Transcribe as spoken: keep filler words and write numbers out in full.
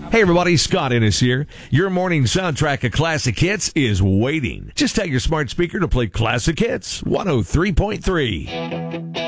Hey everybody, Scott Innes here. Your morning soundtrack of classic hits is waiting. Just tell your smart speaker to play Classic Hits one oh three point three.